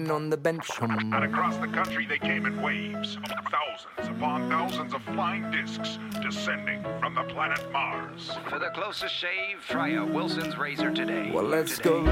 sitting on the bench. And across the country they came in waves, thousands upon thousands of flying discs descending from the planet Mars. For the closest shave, try a Wilson's razor today. Well, let's go.